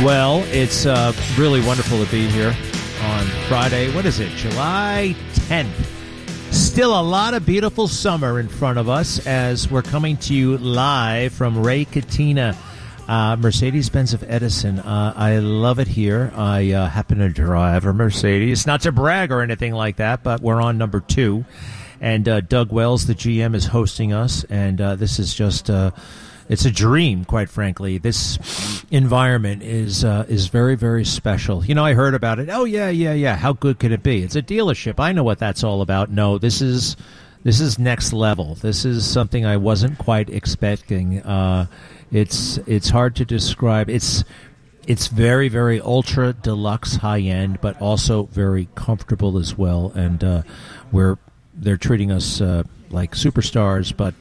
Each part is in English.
Well, it's really wonderful to be here on Friday. What is it? July 10th. Still a lot of beautiful summer in front of us as we're coming to you live from Ray Catena, Mercedes-Benz of Edison. I love it here. I happen to drive a Mercedes. Not to brag or anything like that, but we're on number 2. And Doug Wells, the GM, is hosting us. And this is just... it's a dream, quite frankly. This environment is very, very special. You know, I heard about it. Oh, yeah. How good can it be? It's a dealership. I know what that's all about. No, this is next level. This is something I wasn't quite expecting. It's hard to describe. It's very, very ultra deluxe, high end, but also very comfortable as well. And they're treating us like superstars, but.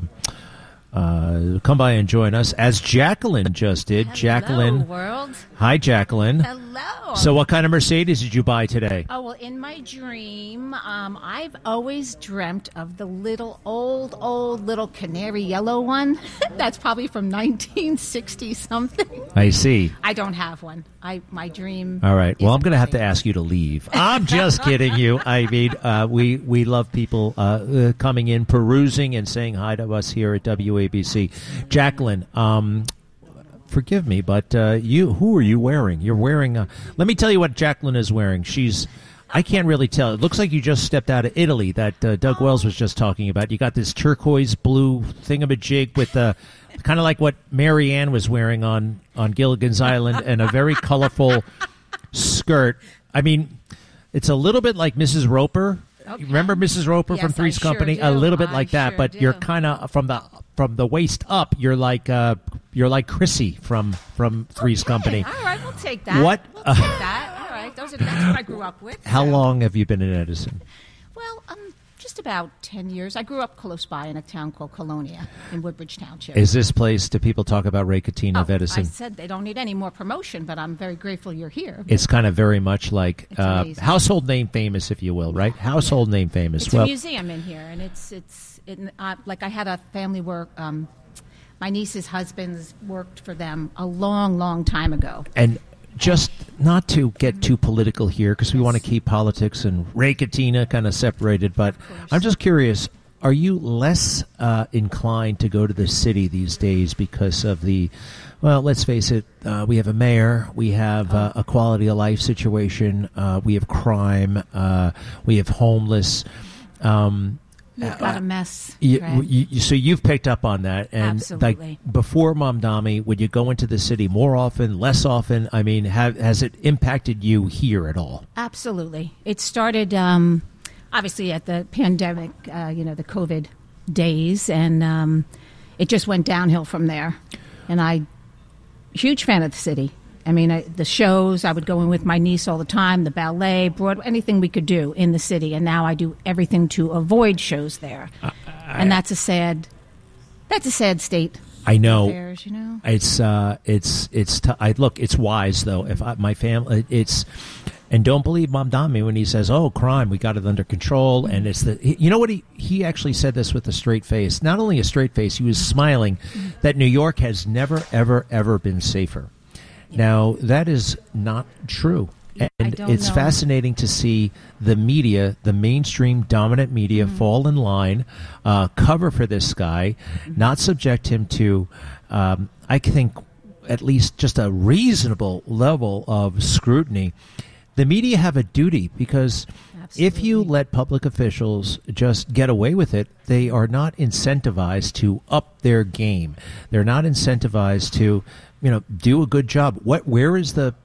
Come by and join us, as Jacqueline just did. Hello, Jacqueline. World. Hi, Jacqueline. Hello. So what kind of Mercedes did you buy today? Oh, well, in my dream, I've always dreamt of the old little canary yellow one. That's probably from 1960-something. I see. I don't have one. My dream. All right. Well, I'm going to have to Mercedes. ask you to leave. I'm just kidding you. I mean, we love people coming in, perusing, and saying hi to us here at WABC. Jacqueline, forgive me, but who are you wearing? You're wearing. Let me tell you what Jacqueline is wearing. I can't really tell. It looks like you just stepped out of Italy that Doug Wells was just talking about. You got this turquoise blue thingamajig with kind of like what Mary Ann was wearing on Gilligan's Island, and a very colorful skirt. I mean, it's a little bit like Mrs. Roper. Okay. Remember Mrs. Roper from Three's Company? Sure A little bit I like that, sure but do. you're kind of from the waist up. You're like Chrissy from Three's Company. All right, we'll take that. What? We'll take that. All right, that's what I grew up with. How so. long have you been in Edison? Well, just about 10 years. I grew up close by in a town called Colonia in Woodbridge Township. Is this place? Do people talk about Ray Catena of Edison? I said they don't need any more promotion, but I'm very grateful you're here. It's kind of very much like amazing. household name famous, if you will, right? Household name famous. It's a museum in here, and it's like I had a family work. My niece's husbands worked for them a long, long time ago. And just not to get too political here, because we want to keep politics and Ray Catena kind of separated, but I'm just curious, are you less inclined to go to the city these days because of well, let's face it, we have a mayor, we have a quality of life situation, we have crime, we have homeless. We've got a mess. So you've picked up on that, and Absolutely. like before Mamdani, would you go into the city more often, less often? I mean, has it impacted you here at all? Absolutely. It started obviously at the pandemic, the COVID days, and it just went downhill from there. And huge fan of the city. I mean, the shows, I would go in with my niece all the time, the ballet, Broadway, anything we could do in the city. And now I do everything to avoid shows there. And that's a sad state. I know. Affairs, you know? Look, it's wise, though. If my family, and don't believe Mamdani when he says, "Oh, crime, we got it under control." And it's you know what, he actually said this with a straight face. Not only a straight face, he was smiling that New York has never, ever, ever been safer. Now, that is not true. And it's fascinating to see the media, the mainstream dominant media, fall in line, cover for this guy, not subject him to, I think, at least just a reasonable level of scrutiny. The media have a duty because if you let public officials just get away with it, they are not incentivized to up their game. They're not incentivized to, do a good job. Where is the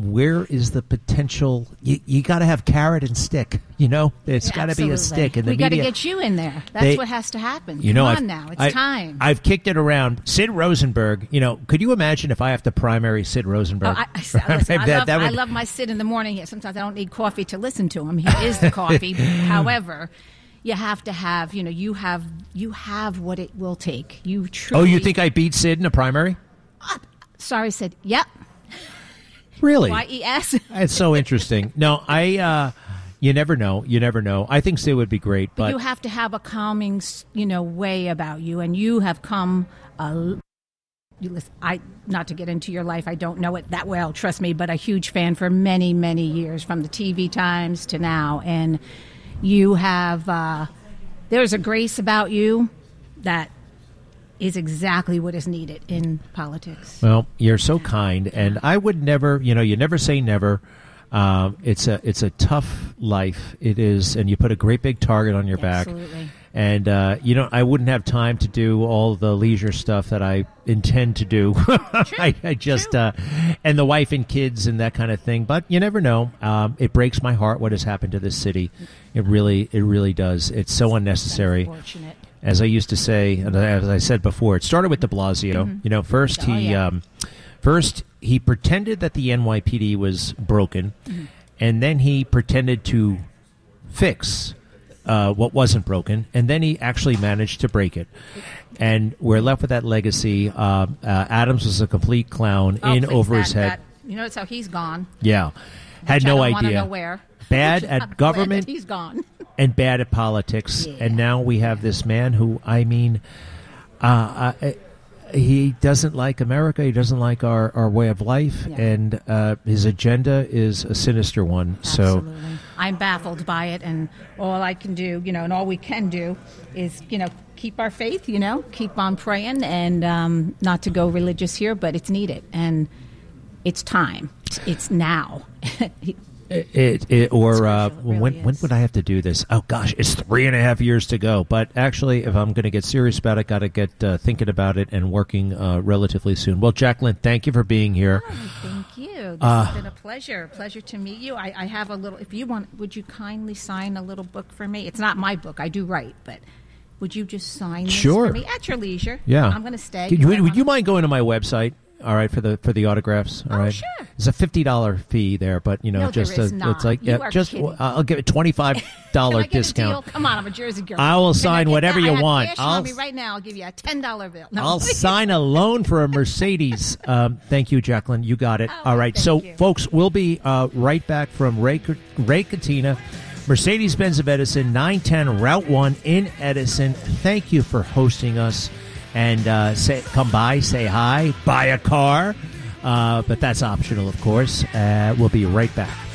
potential? You got to have carrot and stick. It's got to be a stick. And the we got to media, get you in there. That's what has to happen. Come on now, it's time. I've kicked it around. Sid Rosenberg. Could you imagine if I have to primary Sid Rosenberg? I love my Sid in the morning. Here, sometimes I don't need coffee to listen to him. He is the coffee. However, you have to have. You have what it will take. You truly. Oh, you think I beat Sid in a primary? Sorry, Sid. Yep. Really? YES. It's so interesting. No, you never know. You never know. I think Sid would be great, but you have to have a calming, way about you, and you have come not to get into your life, I don't know it that well, trust me, but a huge fan for many, many years, from the TV times to now. And you have, there's a grace about you that is exactly what is needed in politics. Well, you're so kind, and I would never, you never say never. It's a tough life. It is, and you put a great big target on your back. Absolutely. And, I wouldn't have time to do all the leisure stuff that I intend to do. I just, and the wife and kids and that kind of thing. But you never know. It breaks my heart what has happened to this city. It really does. It's so unnecessary. Unfortunate. As I used to say, and as I said before, it started with de Blasio. Mm-hmm. First he pretended that the NYPD was broken, and then he pretended to fix what wasn't broken, and then he actually managed to break it. And we're left with that legacy. Adams was a complete clown, over his head. That's how he's gone. Yeah. Had no idea. I don't want to know where. Bad at government. He's gone. And bad at politics. Yeah. And now we have this man who, he doesn't like America. He doesn't like our way of life. Yeah. And his agenda is a sinister one. Absolutely. So I'm baffled by it. And all I can do, and all we can do is, keep our faith, keep on praying, and not to go religious here, but it's needed. And it's time. It's now. When would I have to do this? Oh gosh, it's 3.5 years to go. But actually, if I'm going to get serious about it, got to get thinking about it and working relatively soon. Well, Jacqueline, thank you for being here. Oh, thank you. This has been a pleasure to meet you. I have a little. If you want, would you kindly sign a little book for me? It's not my book. I do write, but would you just sign this for me at your leisure? Yeah, I'm going to stay. Would you mind going to my website? All right, for the autographs. All right, sure. It's a $50 fee there, but no, just there is not. It's like I'll give it $25 discount. Come on, I'm a Jersey girl. I will sign whatever you want. I'll me right now. I'll give you a $10 bill. No, I'll sign a loan for a Mercedes. Thank you, Jacqueline. You got it. All right, so folks, we'll be right back from Ray Catena, Mercedes-Benz of Edison, 910 Route 1 in Edison. Thank you for hosting us. And come by, say hi, buy a car. But that's optional, of course. We'll be right back.